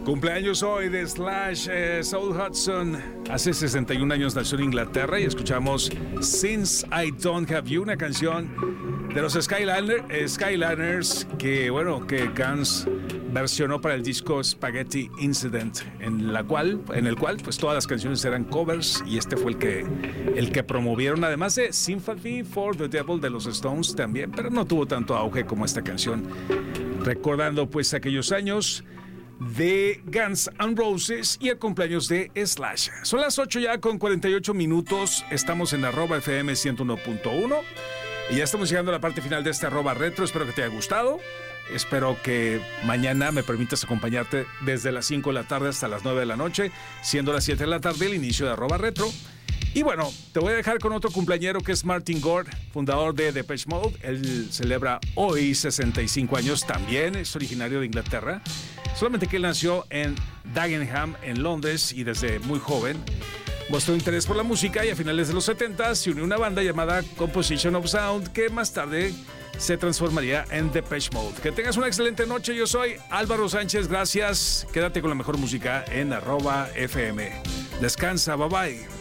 Cumpleaños hoy de Slash, Saul Hudson. Hace 61 años nació en Inglaterra y escuchamos Since I Don't Have You, una canción de los Skyliners que Guns versionó para el disco Spaghetti Incident, en el cual pues todas las canciones eran covers y este fue el que promovieron, además de Sympathy for the Devil de los Stones también, pero no tuvo tanto auge como esta canción, recordando pues aquellos años de Guns N' Roses y el cumpleaños de Slash. Son las 8 ya con 48 minutos, estamos en @FM 101.1 y ya estamos llegando a la parte final de este @retro. Espero que te haya gustado, espero que mañana me permitas acompañarte desde las 5 de la tarde hasta las 9 de la noche, siendo las 7 de la tarde el inicio de @retro. Y bueno, te voy a dejar con otro cumpleañero que es Martin Gore, fundador de Depeche Mode. Él celebra hoy 65 años, también es originario de Inglaterra, solamente que él nació en Dagenham, en Londres, y desde muy joven mostró interés por la música y a finales de los 70 se unió a una banda llamada Composition of Sound, que más tarde se transformaría en Depeche Mode. Que tengas una excelente noche, yo soy Álvaro Sánchez, gracias, quédate con la mejor música en @FM. Descansa, bye bye.